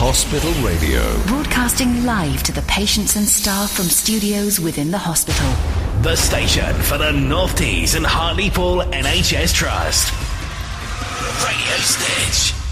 Hospital Radio. Broadcasting live to the patients and staff from studios within the hospital. The station for the North Tees and Hartlepool NHS Trust. Radio Stitch.